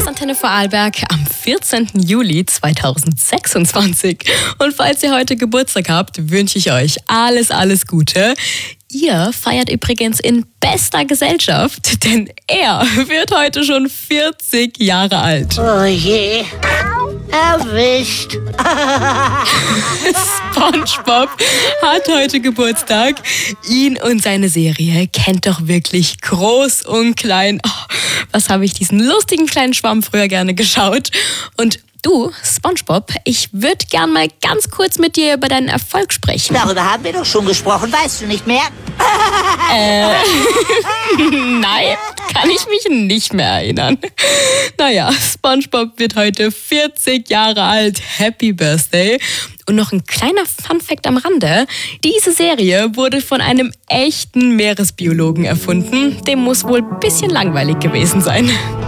ist Antenne Vorarlberg am 14. Juli 2026. Und falls ihr heute Geburtstag habt, wünsche ich euch alles Gute. Ihr feiert übrigens in bester Gesellschaft, denn er wird heute schon 40 Jahre alt. Oh je, erwischt. SpongeBob hat heute Geburtstag. Ihn und seine Serie kennt doch wirklich groß und klein. Oh, was habe ich diesen lustigen kleinen Schwamm früher gerne geschaut. Und du, SpongeBob, ich würde gern mal ganz kurz mit dir über deinen Erfolg sprechen. Darüber haben wir doch schon gesprochen, weißt du nicht mehr? Nein, kann ich mich nicht mehr erinnern. Naja, SpongeBob wird heute 40 Jahre alt. Happy Birthday. Und noch ein kleiner Funfact am Rande. Diese Serie wurde von einem echten Meeresbiologen erfunden. Dem muss wohl ein bisschen langweilig gewesen sein.